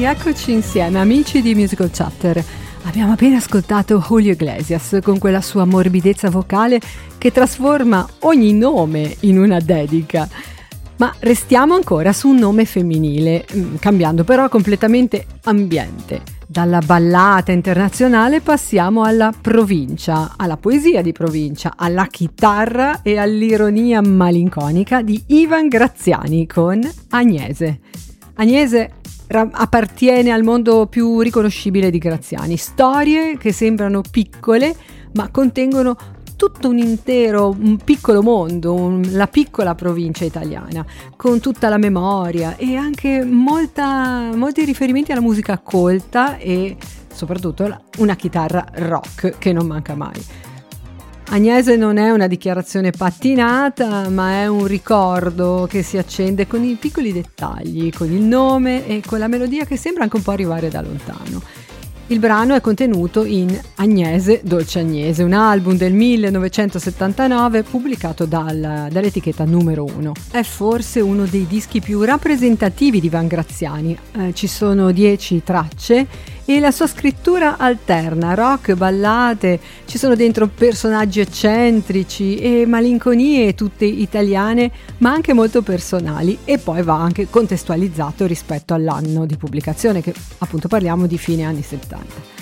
Rieccoci insieme, amici di Musical Chatter. Abbiamo appena ascoltato Julio Iglesias con quella sua morbidezza vocale che trasforma ogni nome in una dedica. Ma restiamo ancora su un nome femminile, cambiando però completamente ambiente. Dalla ballata internazionale passiamo alla provincia, alla poesia di provincia, alla chitarra e all'ironia malinconica di Ivan Graziani con Agnese. Agnese appartiene al mondo più riconoscibile di Graziani, storie che sembrano piccole ma contengono tutto un piccolo mondo, la piccola provincia italiana, con tutta la memoria e anche molti riferimenti alla musica colta e soprattutto una chitarra rock che non manca mai. Agnese non è una dichiarazione pattinata, ma è un ricordo che si accende con i piccoli dettagli, con il nome e con la melodia che sembra anche un po' arrivare da lontano. Il brano è contenuto in Agnese, Dolce Agnese, un album del 1979 pubblicato dall'etichetta Numero 1. È forse uno dei dischi più rappresentativi di Ivan Graziani. Ci sono 10 tracce e la sua scrittura alterna rock, ballate, ci sono dentro personaggi eccentrici e malinconie tutte italiane ma anche molto personali, e poi va anche contestualizzato rispetto all'anno di pubblicazione, che appunto parliamo di fine anni 70.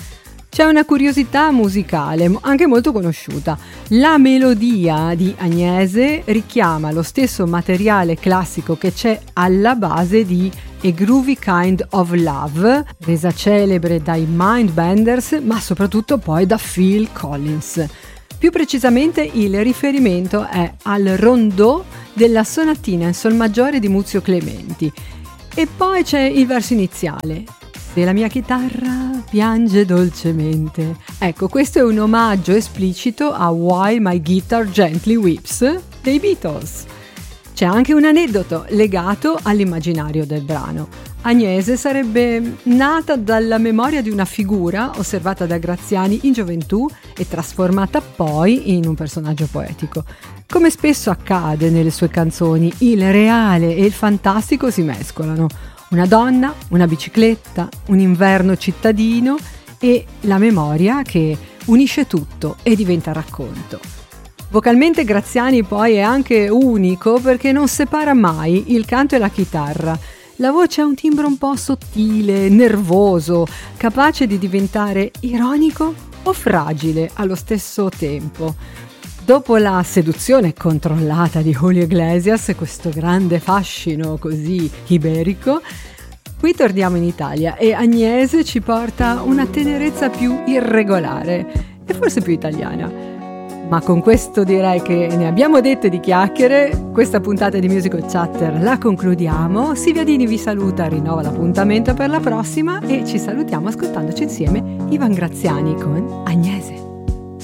C'è una curiosità musicale anche molto conosciuta. La melodia di Agnese richiama lo stesso materiale classico che c'è alla base di A Groovy Kind of Love, resa celebre dai Mindbenders, ma soprattutto poi da Phil Collins. Più precisamente il riferimento è al rondò della sonatina in sol maggiore di Muzio Clementi. E poi c'è il verso iniziale. Se la mia chitarra piange dolcemente. Ecco, questo è un omaggio esplicito a While My Guitar Gently Weeps dei Beatles. C'è anche un aneddoto legato all'immaginario del brano. Agnese sarebbe nata dalla memoria di una figura osservata da Graziani in gioventù e trasformata poi in un personaggio poetico. Come spesso accade nelle sue canzoni, il reale e il fantastico si mescolano. Una donna, una bicicletta, un inverno cittadino e la memoria che unisce tutto e diventa racconto. Vocalmente Graziani poi è anche unico perché non separa mai il canto e la chitarra. La voce ha un timbro un po' sottile, nervoso, capace di diventare ironico o fragile allo stesso tempo. Dopo la seduzione controllata di Julio Iglesias, questo grande fascino così iberico, qui torniamo in Italia e Agnese ci porta una tenerezza più irregolare e forse più italiana. Ma con questo direi che ne abbiamo dette di chiacchiere. Questa puntata di Musical Chatter la concludiamo. Silvia Dini vi saluta, rinnova l'appuntamento per la prossima e ci salutiamo ascoltandoci insieme Ivan Graziani con Agnese.